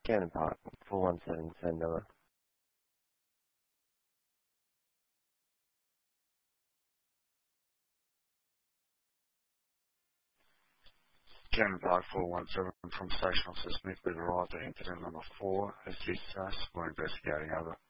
Cannon Park, 417, Sandella. Cannon Park 417 from Station Officer Smith, we've arrived at incident number 4 as dispatched. We're investigating over.